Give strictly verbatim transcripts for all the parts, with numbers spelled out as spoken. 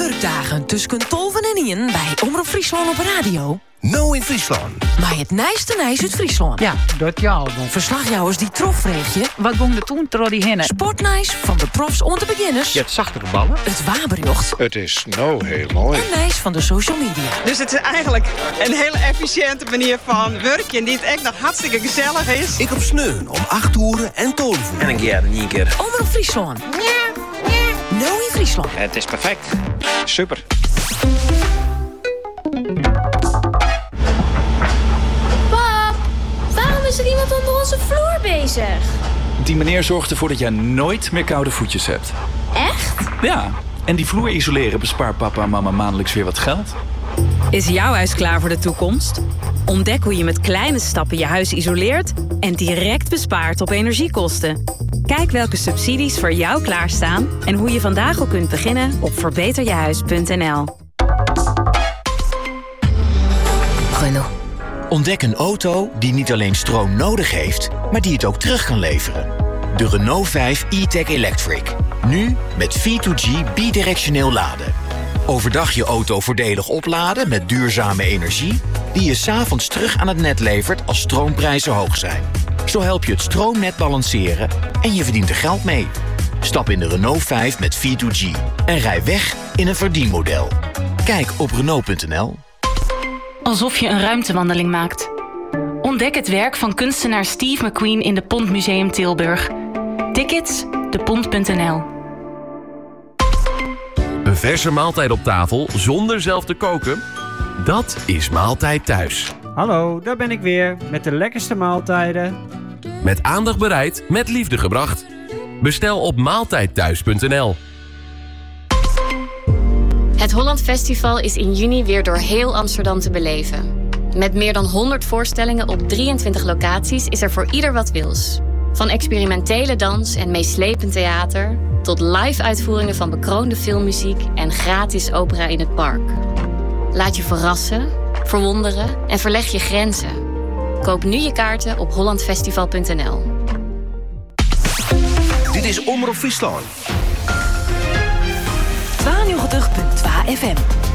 werkdagen tussen tolven en één bij Omroep Friesland op radio. Nou in Friesland. Maar het nijste nijs uit Friesland. Ja, dat ja al. Verslagjouwers die trofvreegje. Wat ging er toen door die hinnen? Sportnijs van de profs om de beginners. Je hebt zachtere ballen. Het waberjocht. Het is nou heel mooi. En nijs van de social media. Dus het is eigenlijk een hele efficiënte manier van werken die het echt nog hartstikke gezellig is. Ik op Sneun om acht uur en tolf uur. En een keer, niet een keer. Omroep Friesland. Nou in Friesland. Het is perfect. Super. Pap, waarom is er iemand onder onze vloer bezig? Die meneer zorgt ervoor dat jij nooit meer koude voetjes hebt. Echt? Ja, en die vloer isoleren bespaart papa en mama maandelijks weer wat geld. Is jouw huis klaar voor de toekomst? Ontdek hoe je met kleine stappen je huis isoleert en direct bespaart op energiekosten. Kijk welke subsidies voor jou klaarstaan en hoe je vandaag al kunt beginnen op verbeter je huis punt n l. Renault. Ontdek een auto die niet alleen stroom nodig heeft, maar die het ook terug kan leveren. De Renault vijf e-tech Electric. Nu met V twee G bidirectioneel laden. Overdag je auto voordelig opladen met duurzame energie die je 's avonds terug aan het net levert als stroomprijzen hoog zijn. Zo help je het stroomnet balanceren en je verdient er geld mee. Stap in de Renault vijf met V twee G en rij weg in een verdienmodel. Kijk op Renault punt n l. Alsof je een ruimtewandeling maakt. Ontdek het werk van kunstenaar Steve McQueen in de Pont Museum Tilburg. Tickets de pont punt n l. Een verse maaltijd op tafel zonder zelf te koken? Dat is Maaltijd Thuis. Hallo, daar ben ik weer met de lekkerste maaltijden. Met aandacht bereid, met liefde gebracht. Bestel op maaltijd thuis punt n l. Het Holland Festival is in juni weer door heel Amsterdam te beleven. Met meer dan honderd voorstellingen op drieëntwintig locaties is er voor ieder wat wils. Van experimentele dans en meeslepend theater tot live-uitvoeringen van bekroonde filmmuziek en gratis opera in het park. Laat je verrassen, verwonderen en verleg je grenzen. Koop nu je kaarten op holland festival punt n l. Dit is Omroep Friesland. tweeënnegentig punt twee F M.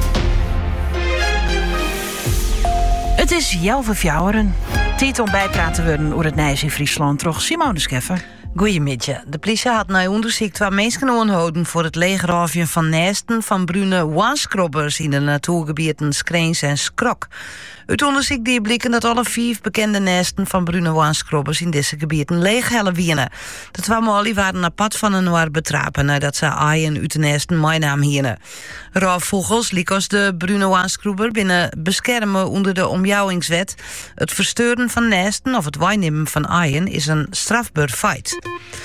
Het is jouw verjouweren. Tijd om bijpraten worden over het Nijs in Friesland. Toch Simone Scheffer. Goedemiddag. De politie had na onderzoek twee mensen aangehouden voor het legerafje van nesten van bruine waskrobbers in de natuurgebieden Skreens en Skrok. Uit onderzoek die blikken dat alle vier bekende nesten van bruine waskrobbers in deze gebieden leeg hellen wienen. De twee molly waren apart van een waar betrapen nadat ze aaien uit de nesten mijn naam hienen. Roofvogels, likos de bruine wanskrobber binnen beschermen onder de omjouwingswet. Het versteuren van nesten of het wegnemen van aaien is een strafbaar feit.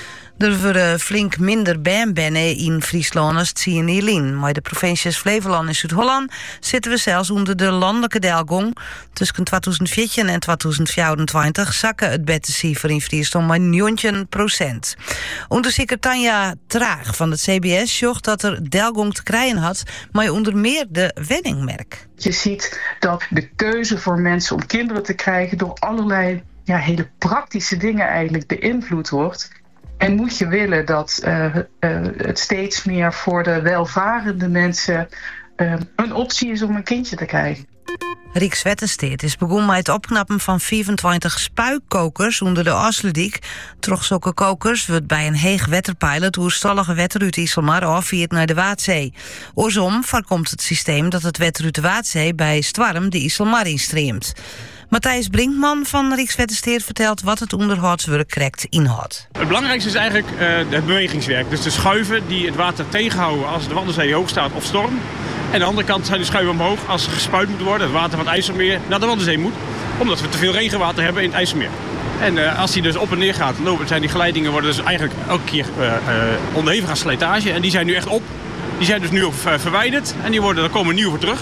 Er worden flink minder bijenbennen in Friesland als het zien hierlien. Maar de provincies Flevoland en Zuid-Holland zitten we zelfs onder de landelijke delgong. Tussen tweeduizend veertien en tweeduizend vierentwintig zakken het bettencijfer in Friesland maar negen procent. Onderzoeker Tanja Traag van het C B S zocht dat er delgong te krijgen had, maar onder meer de wenningmerk. Je ziet dat de keuze voor mensen om kinderen te krijgen door allerlei ja, hele praktische dingen eigenlijk beïnvloed wordt. En moet je willen dat uh, uh, het steeds meer voor de welvarende mensen uh, een optie is om een kindje te krijgen. Rijkswaterstaat is begonnen met het opknappen van vierentwintig spuikkokers onder de Asseldiek. Troch zulke kokers wordt bij een heeg wetterpeil het oerstallige wetter uit Isselmar afviert naar de Waatzee. Oorsom voorkomt het systeem dat het wetter uit de Waatzee bij Stwarm de Isselmar instreemt. Matthijs Brinkman van Rijkswaterstaat vertelt wat het onderhoudswerk correct inhoudt. Het belangrijkste is eigenlijk uh, het bewegingswerk. Dus de schuiven die het water tegenhouden als de Waddenzee hoog staat of storm. En aan de andere kant zijn de schuiven omhoog als er gespuit moet worden. Het water van het IJsselmeer naar de Waddenzee moet. Omdat we te veel regenwater hebben in het IJsselmeer. En uh, als die dus op en neer gaat, lopen, zijn die geleidingen worden dus eigenlijk elke keer uh, uh, onderhevig aan slijtage. En die zijn nu echt op. Die zijn dus nu ook uh, verwijderd. En die worden, er komen nieuw voor terug.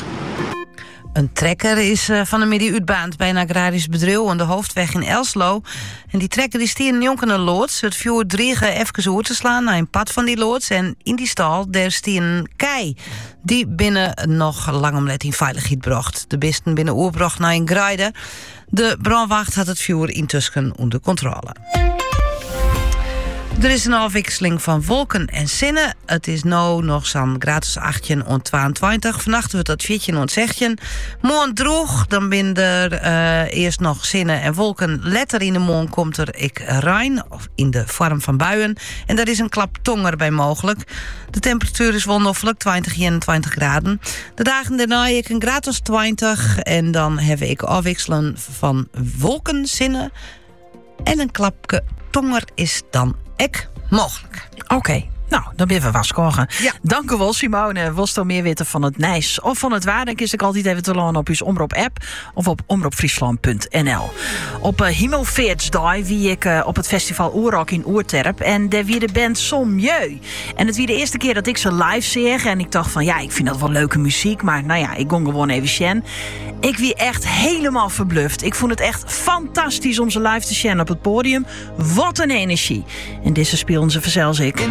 Een trekker is uh, van de middag uitbaand bij een agrarisch bedrijf aan de hoofdweg in Elslo. En die trekker die stier een jonken een loods. Het vuur driegen even oor te slaan naar een pad van die loods. En in die stal daar stier een kei die binnen nog lang omlet in veiligheid bracht. De beesten binnen oorbracht naar een grijder. De brandwacht had het vuur intussen onder controle. Er is een afwisseling van wolken en zinnen. Het is nu nog zo'n gratis achttien en tweeëntwintig. Vannacht wordt dat veertien en zestien. Morgen droog, dan ben er uh, eerst nog zinnen en wolken. Letter in de morgen komt er ik rein, of in de vorm van buien. En daar is een klap tonger bij mogelijk. De temperatuur is wonderlijk, twintig, eenentwintig graden. De dagen daarna ik een gratis twintig. En dan heb ik afwisselen van wolken, zinnen. En een klapje tonger is dan ek mogelijk. Oké. Okay. Nou, dan ben we waskogen. Ja. Dank u wel, Simone. Wilst u meer weten van het Nijs of van het Waarden? Kies ik altijd even te lonen op uw Omroep-app of op omroepfriesland punt n l. Op uh, Hemelvaartsdag wie ik uh, op het festival Oerok in Oerterp. En daar wie de band Sommieu. En het wie de eerste keer dat ik ze live zeg. En ik dacht van, ja, ik vind dat wel leuke muziek. Maar nou ja, ik gong gewoon even shen. Ik wie echt helemaal verbluft. Ik vond het echt fantastisch om ze live te shen op het podium. Wat een energie. En deze speelden ze verzels ik.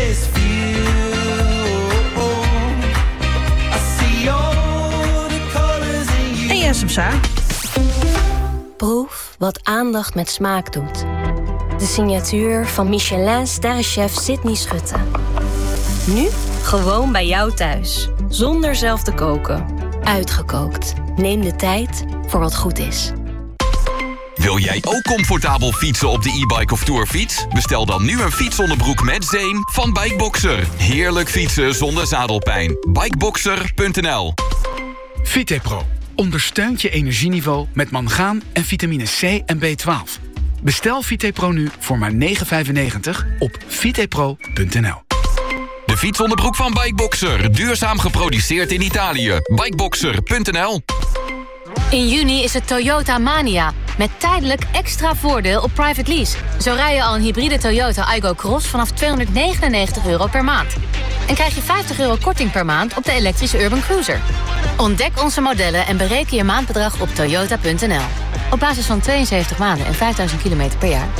En jij hem sa. Proef wat aandacht met smaak doet. De signatuur van Michelin-sterrenchef Sydney Schutte. Nu gewoon bij jou thuis. Zonder zelf te koken. Uitgekookt. Neem de tijd voor wat goed is. Wil jij ook comfortabel fietsen op de e-bike of tourfiets? Bestel dan nu een fietsonderbroek met zeem van Bikeboxer. Heerlijk fietsen zonder zadelpijn. Bikeboxer punt n l. Vitepro ondersteunt je energieniveau met mangaan en vitamine C en B twaalf. Bestel Vitepro nu voor maar negen vijfennegentig op vitepro punt n l. De fietsonderbroek van Bikeboxer. Duurzaam geproduceerd in Italië. Bikeboxer punt n l. In juni is het Toyota Mania. Met tijdelijk extra voordeel op private lease. Zo rij je al een hybride Toyota Aygo Cross vanaf tweehonderdnegenennegentig euro per maand. En krijg je vijftig euro korting per maand op de elektrische Urban Cruiser. Ontdek onze modellen en bereken je maandbedrag op toyota punt n l. Op basis van tweeënzeventig maanden en vijfduizend kilometer per jaar.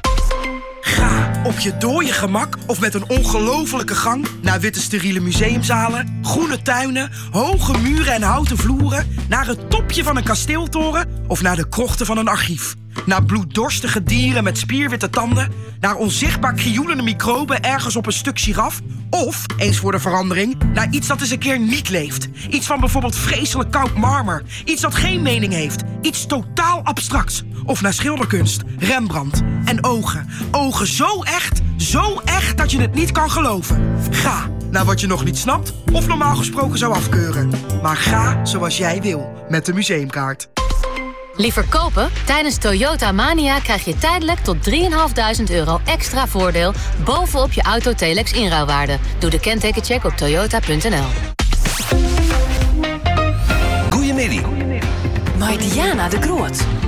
Ga op je dode gemak of met een ongelofelijke gang naar witte steriele museumzalen, groene tuinen, hoge muren en houten vloeren, naar het topje van een kasteeltoren of naar de krochten van een archief. Naar bloeddorstige dieren met spierwitte tanden, naar onzichtbaar krioelende microben ergens op een stuk giraf, of, eens voor de verandering, naar iets dat eens een keer niet leeft. Iets van bijvoorbeeld vreselijk koud marmer, iets dat geen mening heeft, iets totaal abstracts. Of naar schilderkunst, Rembrandt en ogen. Ogen zo echt, zo echt dat je het niet kan geloven. Ga naar wat je nog niet snapt of normaal gesproken zou afkeuren. Maar ga zoals jij wil met de museumkaart. Liever kopen? Tijdens Toyota Mania krijg je tijdelijk tot drieduizend vijfhonderd euro extra voordeel bovenop je Auto-Telex inruilwaarde. Doe de kentekencheck op toyota punt n l. Goedemiddag. Bij Diana de Groot.